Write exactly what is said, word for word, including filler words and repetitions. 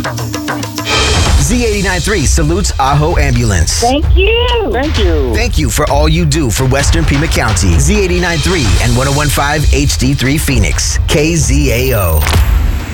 Z eighty-nine point three salutes Ajo Ambulance. Thank you. Thank you. Thank you for all you do for Western Pima County. Z eighty-nine point three and one oh one point five H D three Phoenix. K Z A O.